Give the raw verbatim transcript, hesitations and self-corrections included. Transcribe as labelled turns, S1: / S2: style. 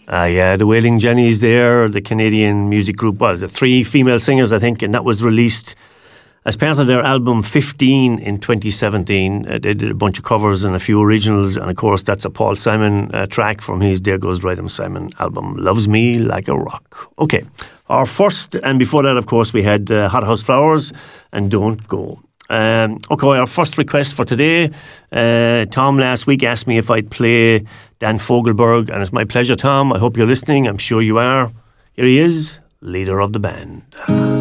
S1: Uh, yeah, the Wailing Jennies there, the Canadian music group, was it three female singers, I think, and that was released as part of their album fifteen in twenty seventeen. Uh, they did a bunch of covers and a few originals, and of course that's a Paul Simon uh, track from his There Goes Rhythm Simon album, Loves Me Like a Rock. Okay, our first, and before that of course we had uh, Hot House Flowers and Don't Go. Um, okay, our first request for today, uh, Tom last week asked me if I'd play Dan Fogelberg, and it's my pleasure, Tom. I hope you're listening. I'm sure you are. Here he is, leader of the band.